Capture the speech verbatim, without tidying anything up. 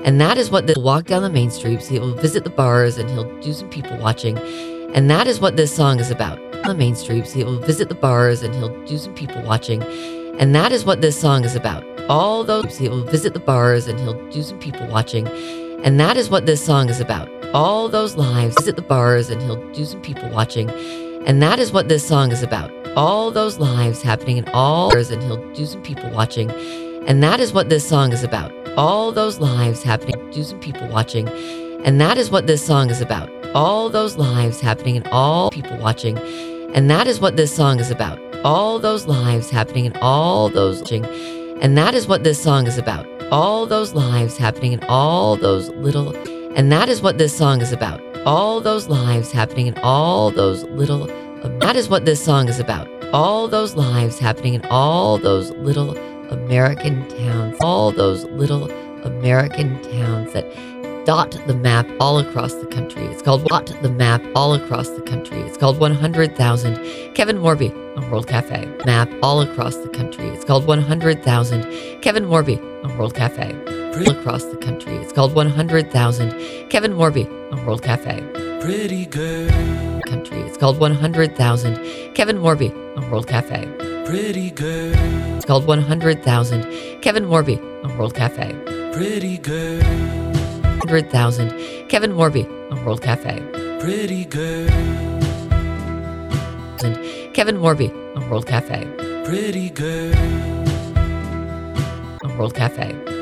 And that is what the walk down the main streets. He'll visit the bars and he'll do some people watching. And that is what this song is about. On the main streets, he'll visit the bars and he'll do some people watching. And that is what this song is about. All those, he'll visit the bars and he'll do some people watching. And that is what this song is about. All those lives, visit the bars and he'll do some people watching. And that is what this song is about. All those lives happening in all bars and he'll do some people watching. And that is what this song is about. All those lives happening, do some people watching. And that is what this song is about. All those lives happening in all people watching. And that is what this song is about. All those lives happening in all those watching. And that is what this song is about. All those lives happening in all those little. And that is what this song is about. All those lives happening in all those little. Um, that is what this song is about. All those lives happening in all those little American towns. All those little American towns that dot the map all across the country. It's called Dot the Map all across the country. It's called one hundred thousand. Kevin Morby on World Cafe. Map all across the country. It's called one hundred thousand. Kevin Morby on World Cafe. All across the country. It's called one hundred thousand. Kevin Morby on World Cafe. Pretty girl. Country. It's called one hundred thousand. Kevin Morby on World Cafe. Pretty girl. It's called one hundred thousand. Kevin Morby on World Cafe. Pretty girl. one hundred thousand. Kevin Morby on World Cafe. Pretty girl. Kevin Morby on World Cafe. Pretty girl. On World Cafe.